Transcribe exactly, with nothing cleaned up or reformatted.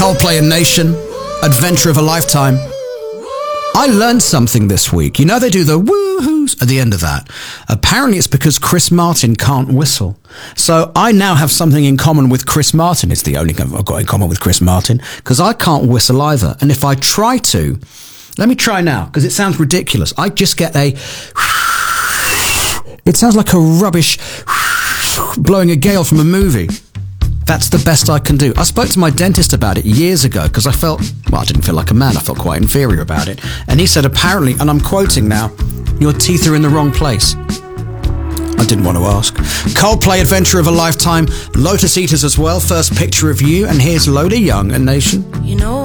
Coldplay and Nation, Adventure of a Lifetime. I learned something this week. You know they do the woo-hoos at the end of that. Apparently it's because Chris Martin can't whistle. So I now have something in common with Chris Martin. It's the only thing I've got in common with Chris Martin, because I can't whistle either. And if I try to, let me try now, because it sounds ridiculous. I just get a... It sounds like a rubbish blowing a gale from a movie. That's the best I can do. I spoke to my dentist about it years ago because I felt, well, I didn't feel like a man. I felt quite inferior about it. And he said, apparently, and I'm quoting now, your teeth are in the wrong place. I didn't want to ask. Coldplay, Adventure of a Lifetime, Lotus Eaters as well, First Picture of You, and here's Lola Young and Nation. You know